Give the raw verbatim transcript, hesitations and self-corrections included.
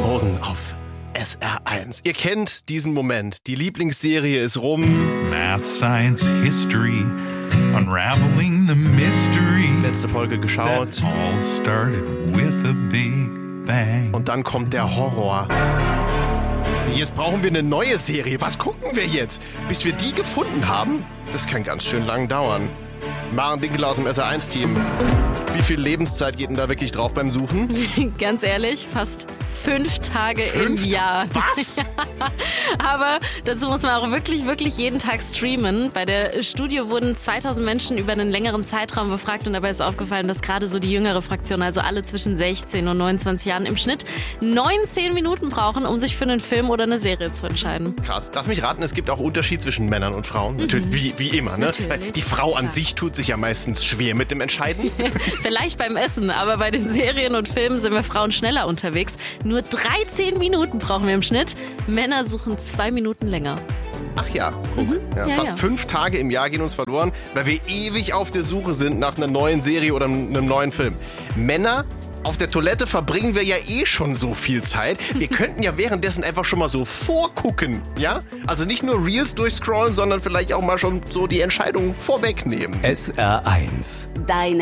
Rosen auf S R eins. Ihr kennt diesen Moment. Die Lieblingsserie ist rum. Math, Science, History, unraveling the mystery. Letzte Folge geschaut. That all started with a big bang. Und dann kommt der Horror. Jetzt brauchen wir eine neue Serie. Was gucken wir jetzt? Bis wir die gefunden haben? Das kann ganz schön lang dauern. Maren Dinkel aus dem S R eins Team. Wie viel Lebenszeit geht denn da wirklich drauf beim Suchen? Ganz ehrlich, fast fünf Tage Fünf? im Jahr. Was? Aber dazu muss man auch wirklich, wirklich jeden Tag streamen. Bei der Studie wurden zweitausend Menschen über einen längeren Zeitraum befragt und dabei ist aufgefallen, dass gerade so die jüngere Fraktion, also alle zwischen sechzehn und neunundzwanzig Jahren, im Schnitt neunzehn Minuten brauchen, um sich für einen Film oder eine Serie zu entscheiden. Krass. Lass mich raten, es gibt auch Unterschied zwischen Männern und Frauen. Natürlich, wie, wie immer, ne? Natürlich. Weil die Frau an Ja. sich tut sich ja meistens schwer mit dem Entscheiden. Vielleicht beim Essen, aber bei den Serien und Filmen sind wir Frauen schneller unterwegs. Nur dreizehn Minuten brauchen wir im Schnitt. Männer suchen zwei Minuten länger. Ach ja, guck. Ja, Ja, fast ja. fünf Tage im Jahr gehen uns verloren, weil wir ewig auf der Suche sind nach einer neuen Serie oder einem neuen Film. Männer, auf der Toilette verbringen wir ja eh schon so viel Zeit. Wir könnten ja währenddessen einfach schon mal so vorgucken, ja? Also nicht nur Reels durchscrollen, sondern vielleicht auch mal schon so die Entscheidung vorwegnehmen. S R eins. Deine